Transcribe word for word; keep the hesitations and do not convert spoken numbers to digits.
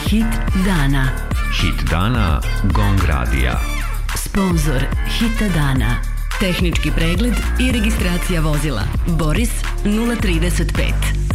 Hit dana. Hit dana Gong Radija. Sponzor Hita dana. Tehnički pregled i registracija vozila. Boris nula trideset pet.